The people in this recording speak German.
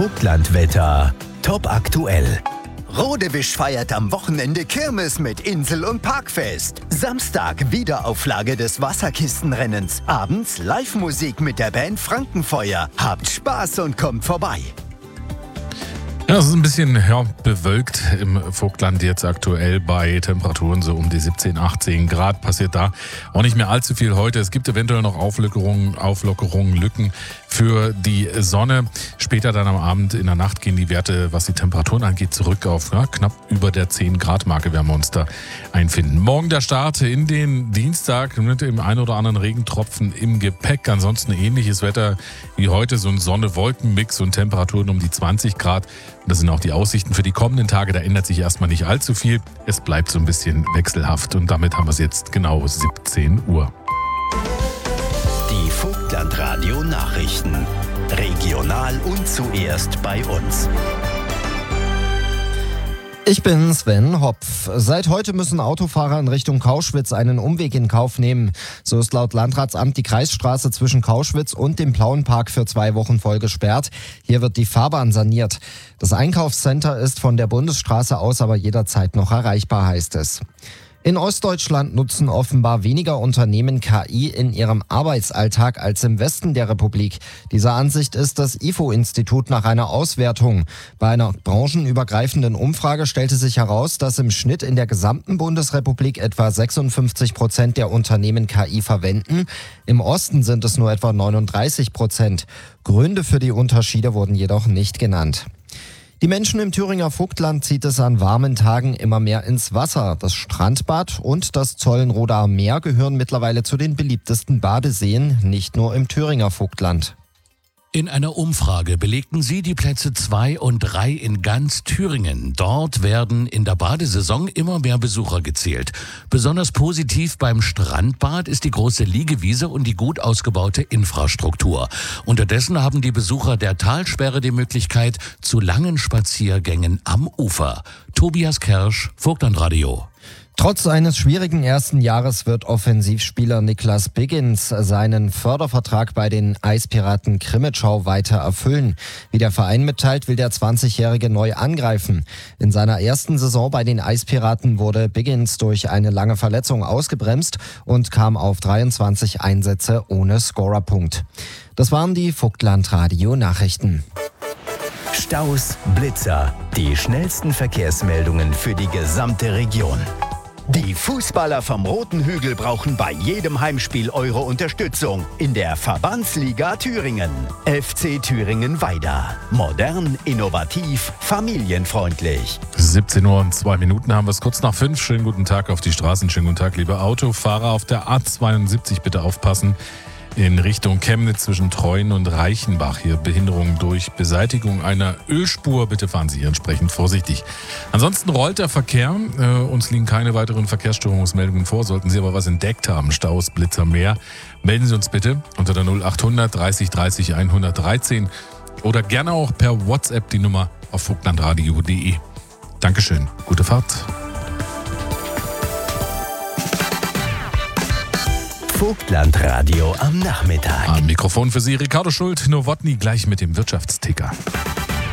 Vogtlandwetter. Top aktuell. Rodewisch feiert am Wochenende Kirmes mit Insel- und Parkfest. Samstag Wiederauflage des Wasserkistenrennens. Abends Live-Musik mit der Band Frankenfeuer. Habt Spaß und kommt vorbei. Ja, es ist ein bisschen bewölkt im Vogtland jetzt aktuell bei Temperaturen so um die 17, 18 Grad. Passiert da auch nicht mehr allzu viel heute. Es gibt eventuell noch Auflockerungen, Lücken für die Sonne. Später dann am Abend in der Nacht gehen die Werte, was die Temperaturen angeht, zurück auf knapp über der 10-Grad-Marke werden wir uns da einfinden. Morgen der Start in den Dienstag mit dem ein oder anderen Regentropfen im Gepäck. Ansonsten ähnliches Wetter wie heute, so ein Sonne-Wolken-Mix und Temperaturen um die 20 Grad. Das sind auch die Aussichten für die kommenden Tage. Da ändert sich erstmal nicht allzu viel. Es bleibt so ein bisschen wechselhaft. Und damit haben wir es jetzt genau 17 Uhr. Die Vogtlandradio Nachrichten. Regional und zuerst bei uns. Ich bin Sven Hopf. Seit heute müssen Autofahrer in Richtung Kauschwitz einen Umweg in Kauf nehmen. So ist laut Landratsamt die Kreisstraße zwischen Kauschwitz und dem Plauenpark für 2 Wochen voll gesperrt. Hier wird die Fahrbahn saniert. Das Einkaufscenter ist von der Bundesstraße aus aber jederzeit noch erreichbar, heißt es. In Ostdeutschland nutzen offenbar weniger Unternehmen KI in ihrem Arbeitsalltag als im Westen der Republik. Dieser Ansicht ist das IFO-Institut nach einer Auswertung. Bei einer branchenübergreifenden Umfrage stellte sich heraus, dass im Schnitt in der gesamten Bundesrepublik etwa 56% der Unternehmen KI verwenden. Im Osten sind es nur etwa 39%. Gründe für die Unterschiede wurden jedoch nicht genannt. Die Menschen im Thüringer Vogtland zieht es an warmen Tagen immer mehr ins Wasser. Das Strandbad und das Zollenroder Meer gehören mittlerweile zu den beliebtesten Badeseen, nicht nur im Thüringer Vogtland. In einer Umfrage belegten sie die Plätze 2 und 3 in ganz Thüringen. Dort werden in der Badesaison immer mehr Besucher gezählt. Besonders positiv beim Strandbad ist die große Liegewiese und die gut ausgebaute Infrastruktur. Unterdessen haben die Besucher der Talsperre die Möglichkeit zu langen Spaziergängen am Ufer. Tobias Kersch, Vogtlandradio. Trotz eines schwierigen ersten Jahres wird Offensivspieler Niklas Biggins seinen Fördervertrag bei den Eispiraten Krimitschau weiter erfüllen. Wie der Verein mitteilt, will der 20-Jährige neu angreifen. In seiner ersten Saison bei den Eispiraten wurde Biggins durch eine lange Verletzung ausgebremst und kam auf 23 Einsätze ohne Scorerpunkt. Das waren die Vogtlandradio-Nachrichten. Staus, Blitzer, die schnellsten Verkehrsmeldungen für die gesamte Region. Die Fußballer vom Roten Hügel brauchen bei jedem Heimspiel eure Unterstützung in der Verbandsliga Thüringen. FC Thüringen Weida. Modern, innovativ, familienfreundlich. 17 Uhr und 2 Minuten haben wir es kurz nach 5. Schönen guten Tag auf die Straßen. Schönen guten Tag, liebe Autofahrer. Auf der A72 bitte aufpassen. In Richtung Chemnitz zwischen Treuen und Reichenbach. Hier Behinderung durch Beseitigung einer Ölspur. Bitte fahren Sie hier entsprechend vorsichtig. Ansonsten rollt der Verkehr. Uns liegen keine weiteren Verkehrsstörungsmeldungen vor. Sollten Sie aber was entdeckt haben, Staus, Blitzer, mehr, melden Sie uns bitte unter der 0800 30 30 113 oder gerne auch per WhatsApp die Nummer auf vogtlandradio.de. Dankeschön. Gute Fahrt. Vogtlandradio am Nachmittag. Am Mikrofon für Sie Ricardo Schult, Nowotny gleich mit dem Wirtschaftsticker.